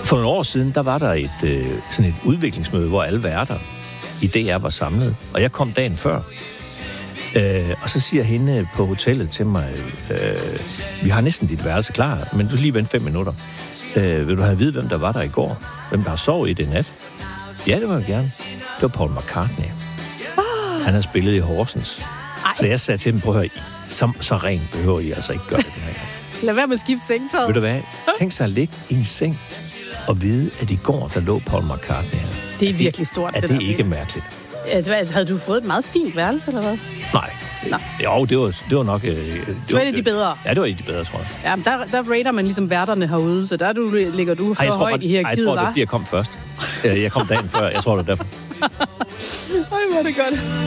For nogle år siden, der var der sådan et udviklingsmøde, hvor alle værter i DR var samlet, og jeg kom dagen før. Og så siger hende på hotellet til mig, vi har næsten dit værelse klar, men du lige vente 5 minutter. Vil du have at vide, hvem der var der i går? Hvem der har sovet i det nat? Ja, det vil jeg gerne. Det var Paul McCartney. Han har spillet i Horsens. Så jeg sagde til dem, prøv at høre, så rent behøver I altså ikke gøre det her. Lad være med at skifte sengtøjet. Ved du hvad? Tænk sig at ligge i en seng og vide, at i går, der lå Paul McCartney her. Det er virkelig stort. Er det ikke mærkeligt? Altså, havde du fået et meget fint værelse, eller hvad? Nej. Jo, det var nok... Det var et af de bedre. Ja, det var et af de bedre, tror jeg. Ja, men der rater man ligesom værterne herude, så der ligger du så højt i hierarkiet, jeg tror, det er, fordi jeg kom først. Jeg kom dagen før. Jeg tror, det er derfor. Ej, hvor er det godt.